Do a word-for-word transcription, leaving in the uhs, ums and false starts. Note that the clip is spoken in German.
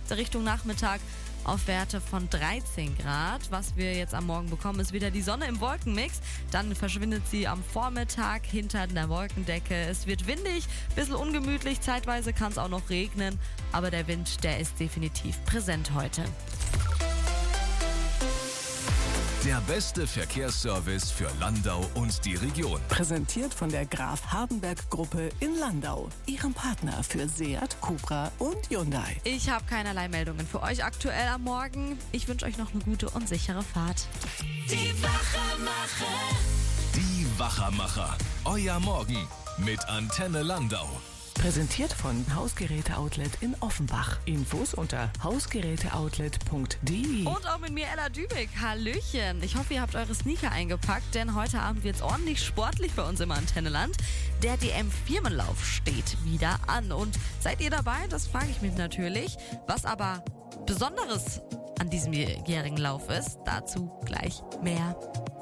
Richtung Nachmittag auf Werte von dreizehn Grad. Was wir jetzt am Morgen bekommen, ist wieder die Sonne im Wolkenmix. Dann verschwindet sie am Vormittag hinter der Wolkendecke. Es wird windig, ein bisschen ungemütlich. Zeitweise kann es auch noch regnen. Aber der Wind, der ist definitiv präsent heute. Der beste Verkehrsservice für Landau und die Region. Präsentiert von der Graf Hardenberg Gruppe in Landau. Ihrem Partner für Seat, Cupra und Hyundai. Ich habe keinerlei Meldungen für euch aktuell am Morgen. Ich wünsche euch noch eine gute und sichere Fahrt. Die Wachermacher. Die Wachermacher. Euer Morgen mit Antenne Landau. Präsentiert von Hausgeräte-Outlet in Offenbach. Infos unter hausgeräteoutlet punkt de. Und auch mit mir Ella Dübig. Hallöchen. Ich hoffe, ihr habt eure Sneaker eingepackt, denn heute Abend wird es ordentlich sportlich bei uns im Antenneland. Der D M-Firmenlauf steht wieder an. Und seid ihr dabei? Das frage ich mich natürlich. Was aber Besonderes an diesem jährigen Lauf ist, dazu gleich mehr.